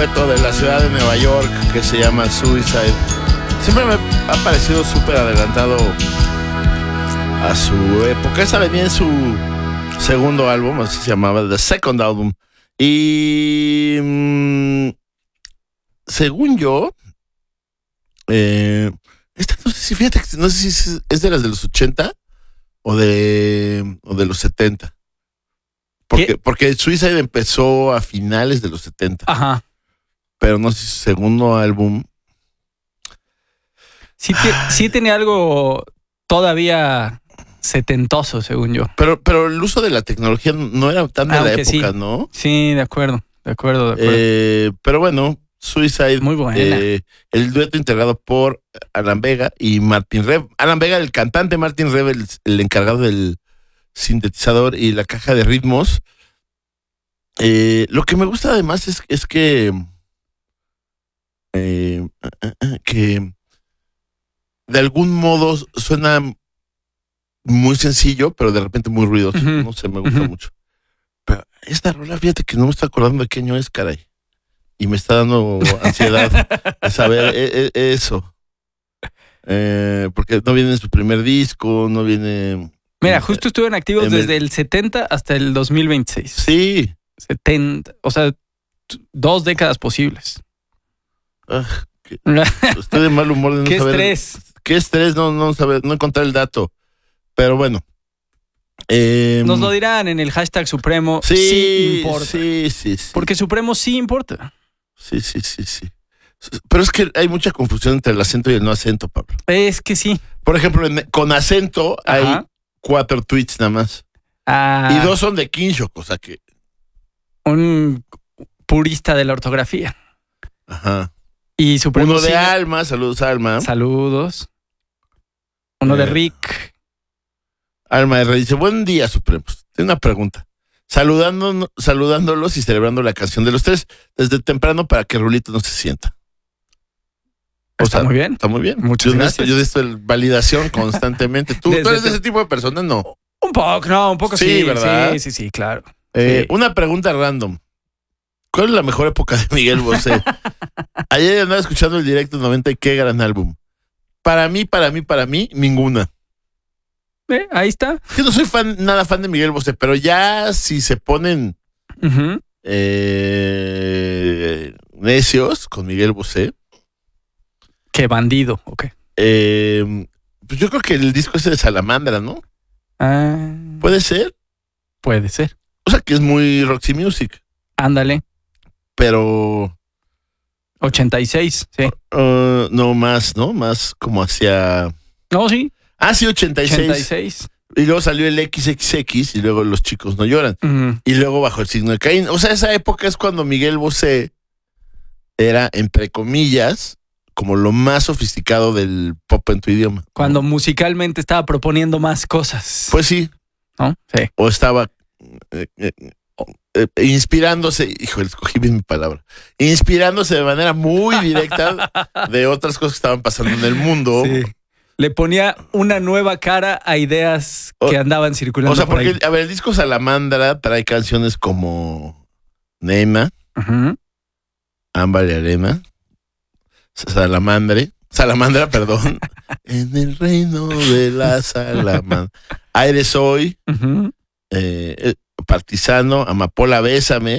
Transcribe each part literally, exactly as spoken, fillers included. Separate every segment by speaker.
Speaker 1: dueto de la ciudad de Nueva York que se llama Suicide. Siempre me ha parecido súper adelantado a su época. Esa venía en su segundo álbum, así se llamaba, The Second Album. Y mmm, según yo, eh, esta no sé si, fíjate, no sé si es, es de las de los ochenta o de, o de los setenta. Porque, porque Suicide empezó a finales de los setenta.
Speaker 2: Ajá.
Speaker 1: Pero no sé si su segundo álbum.
Speaker 2: Sí, te, sí tenía algo todavía setentoso, según yo.
Speaker 1: Pero, pero el uso de la tecnología no era tan de
Speaker 2: Aunque
Speaker 1: la época,
Speaker 2: sí.
Speaker 1: ¿no?
Speaker 2: Sí, de acuerdo, de acuerdo, de acuerdo.
Speaker 1: Eh, pero bueno, Suicide.
Speaker 2: Muy buena.
Speaker 1: Eh, el dueto integrado por Alan Vega y Martin Rev. Alan Vega, el cantante, Martin Rev, el, el encargado del sintetizador y la caja de ritmos. Eh, lo que me gusta además es, es que eh, que de algún modo suena muy sencillo, pero de repente muy ruidoso.
Speaker 2: Uh-huh.
Speaker 1: No sé, me gusta
Speaker 2: Uh-huh.
Speaker 1: mucho. Pero esta rola, fíjate que no me estoy acordando de qué año es, caray. Y me está dando ansiedad de saber eh, eh, eso. Eh, porque no viene en su primer disco, no viene...
Speaker 2: Mira, justo estuvieron activos
Speaker 1: en
Speaker 2: desde
Speaker 1: el-
Speaker 2: el setenta hasta el dos mil veintiséis.
Speaker 1: Sí.
Speaker 2: setenta, o sea, t- dos décadas posibles.
Speaker 1: Ah, qué- estoy de mal humor de no
Speaker 2: ¡Qué
Speaker 1: saber...
Speaker 2: estrés!
Speaker 1: Qué estrés no, no saber, no encontrar el dato. Pero bueno. Eh,
Speaker 2: Nos lo dirán en el hashtag Supremo.
Speaker 1: sí,
Speaker 2: Sí importa.
Speaker 1: sí, sí, sí.
Speaker 2: Porque Supremo sí importa.
Speaker 1: Sí, sí, sí, sí. Pero es que hay mucha confusión entre el acento y el no acento, Pablo.
Speaker 2: Es que sí.
Speaker 1: Por ejemplo, en- con acento hay
Speaker 2: Ajá.
Speaker 1: cuatro tweets nada más.
Speaker 2: Ah,
Speaker 1: Y dos son de Kinshok, o sea que...
Speaker 2: un purista de la ortografía.
Speaker 1: Ajá.
Speaker 2: Y Supremo
Speaker 1: Uno de
Speaker 2: sí-
Speaker 1: Alma, saludos Alma.
Speaker 2: Saludos. Uno de
Speaker 1: Eh.
Speaker 2: Rick.
Speaker 1: Alma R dice, buen día, Supremos. Tengo una pregunta. Saludando, saludándolos y celebrando la canción de los tres desde temprano para que Rulito no se sienta. O
Speaker 2: Está
Speaker 1: sea,
Speaker 2: muy bien.
Speaker 1: Está muy bien.
Speaker 2: Muchas
Speaker 1: yo
Speaker 2: gracias.
Speaker 1: Necesito, yo necesito validación constantemente. ¿Tú,
Speaker 2: Desde
Speaker 1: tú eres de
Speaker 2: tem-
Speaker 1: ese tipo de persona? No.
Speaker 2: Un poco, no, un poco
Speaker 1: Sí,
Speaker 2: sí.
Speaker 1: ¿verdad?
Speaker 2: Sí, sí, sí, claro.
Speaker 1: Eh,
Speaker 2: Sí.
Speaker 1: Una pregunta random. ¿Cuál es la mejor época de Miguel Bosé? Ayer andaba escuchando el directo noventa y qué gran álbum. Para mí, para mí, para mí, ninguna.
Speaker 2: Eh, ahí está.
Speaker 1: Es que no soy fan, nada fan de Miguel Bosé, pero ya si se ponen
Speaker 2: Ujú.
Speaker 1: eh, necios con Miguel Bosé,
Speaker 2: Qué bandido, ok.
Speaker 1: eh, pues yo creo que el disco ese de Salamandra, ¿no?
Speaker 2: Ah,
Speaker 1: Puede ser.
Speaker 2: puede ser.
Speaker 1: O sea que es muy Roxy Music,
Speaker 2: Ándale.
Speaker 1: pero
Speaker 2: ochenta y seis, sí.
Speaker 1: uh, no más, ¿no? Más como hacia...
Speaker 2: No, sí.
Speaker 1: Ah, sí, ochenta y seis.
Speaker 2: ochenta y seis.
Speaker 1: Y luego salió el equis equis equis y luego Los chicos no lloran.
Speaker 2: Ujú.
Speaker 1: Y luego Bajo el signo de Caín. O sea, esa época es cuando Miguel Bosé era, entre comillas, como lo más sofisticado del pop en tu idioma.
Speaker 2: Cuando musicalmente estaba proponiendo más cosas.
Speaker 1: Pues sí,
Speaker 2: ¿no? Sí.
Speaker 1: o estaba eh, eh, eh, inspirándose, híjole, escogí bien mi palabra, inspirándose de manera muy directa de otras cosas que estaban pasando en el mundo.
Speaker 2: Sí. Le ponía una nueva cara a ideas que
Speaker 1: O-
Speaker 2: andaban circulando.
Speaker 1: O sea,
Speaker 2: por
Speaker 1: porque,
Speaker 2: ahí.
Speaker 1: a ver, el disco Salamandra trae canciones como Neema,
Speaker 2: Ujú.
Speaker 1: Ámbar y Arena, Salamandre, Salamandra, perdón, en el reino de la Salamandra, Aire Soy,
Speaker 2: Ujú.
Speaker 1: eh, eh, Partisano, Amapola, Bésame,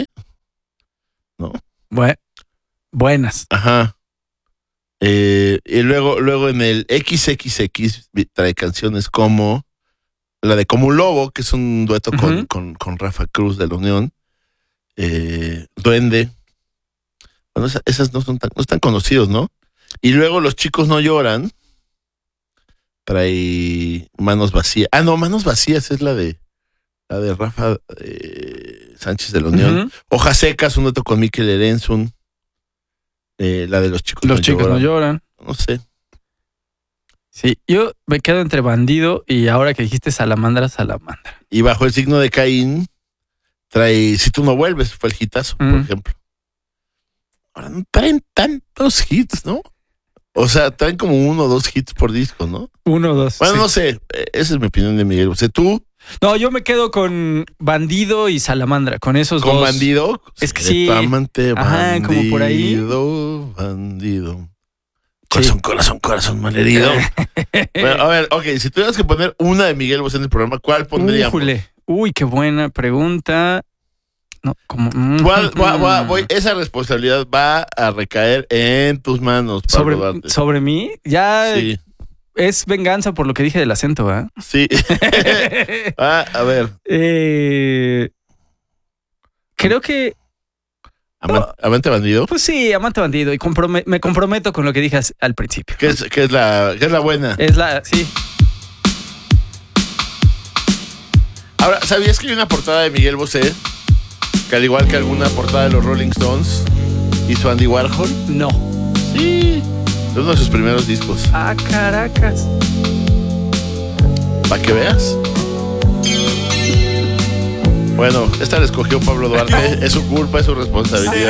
Speaker 2: Bue- buenas.
Speaker 1: ajá. Eh, y luego, luego en el equis equis equis vi- trae canciones como la de Como un Lobo, que es un dueto con,
Speaker 2: Ujú.
Speaker 1: con, con Rafa Cruz de la Unión, eh, Duende. Bueno, esa- esas no son tan, no están conocidos, ¿no? Y luego Los chicos no lloran. Trae Manos vacías. Ah, no, Manos vacías es la de la de Rafa eh, Sánchez de la Unión.
Speaker 2: Ujú.
Speaker 1: Hojas secas, un dueto con Mikel Erenzun. Eh, la de Los chicos
Speaker 2: Los
Speaker 1: no
Speaker 2: chicos
Speaker 1: lloran.
Speaker 2: no lloran.
Speaker 1: No sé.
Speaker 2: Sí, yo me quedo entre bandido y ahora que dijiste salamandra, salamandra.
Speaker 1: Y Bajo el signo de Caín trae Si tú no vuelves, fue el hitazo, por
Speaker 2: Mm.
Speaker 1: ejemplo. Ahora no traen tantos hits, ¿no? O sea, traen como uno o dos hits por disco, ¿no?
Speaker 2: Uno, dos.
Speaker 1: Bueno,
Speaker 2: sí.
Speaker 1: no sé, eh, esa es mi opinión de Miguel Bosé. ¿Tú
Speaker 2: No, yo me quedo con Bandido y Salamandra, con esos
Speaker 1: ¿Con
Speaker 2: dos.
Speaker 1: Bandido?
Speaker 2: Es que sí.
Speaker 1: Amante,
Speaker 2: Ajá,
Speaker 1: bandido,
Speaker 2: como por ahí.
Speaker 1: Bandido. Corazón,
Speaker 2: Sí.
Speaker 1: corazón, corazón malherido. Bueno, a ver, ok, si tuvieras que poner una de Miguel Bosé en el programa, ¿cuál pondríamos?
Speaker 2: Újule. Uy, qué buena pregunta. No, como. mm,
Speaker 1: ¿Cuál- va- va-
Speaker 2: mm.
Speaker 1: voy- esa responsabilidad va a recaer en tus manos, Pablo
Speaker 2: sobre,
Speaker 1: Duarte.
Speaker 2: sobre mí, ya
Speaker 1: Sí,
Speaker 2: es venganza por lo que dije del acento, ¿verdad?
Speaker 1: sí. Ah, a ver,
Speaker 2: Eh, creo que,
Speaker 1: aman- amante bandido.
Speaker 2: pues sí, amante bandido y comprome- me comprometo con lo que dije as- al principio.
Speaker 1: ¿Qué es, qué es la, qué es la buena?
Speaker 2: Es la, sí.
Speaker 1: Ahora, ¿sabías que hay una portada de Miguel Bosé? Que al igual que alguna portada de los Rolling Stones hizo Andy Warhol.
Speaker 2: No.
Speaker 1: Sí, es uno de sus primeros discos.
Speaker 2: Ah, Caracas.
Speaker 1: Para que veas. Bueno, esta la escogió Pablo Duarte. Es su culpa, es su responsabilidad.